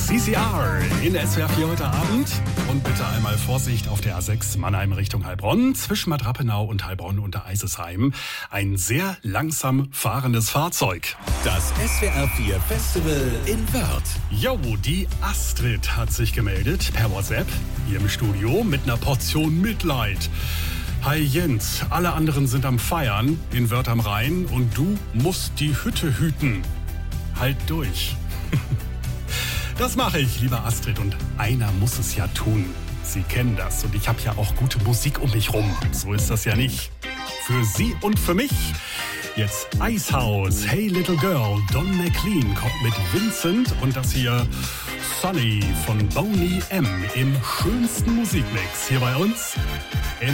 CCR in SWR 4 heute Abend. Und bitte einmal Vorsicht auf der A6 Mannheim Richtung Heilbronn. Zwischen Bad Rappenau und Heilbronn unter Eisesheim. Ein sehr langsam fahrendes Fahrzeug. Das SWR 4 Festival in Wörth. Jo, die Astrid hat sich gemeldet per WhatsApp hier im Studio mit einer Portion Mitleid. Hi Jens, alle anderen sind am Feiern in Wörth am Rhein und du musst die Hütte hüten. Halt durch. Das mache ich, liebe Astrid, und einer muss es ja tun. Sie kennen das und ich habe ja auch gute Musik um mich rum. So ist das ja nicht. Für Sie und für mich. Jetzt Icehouse, Hey Little Girl, Don McLean kommt mit Vincent und das hier Sunny von Boney M. im schönsten Musikmix hier bei uns.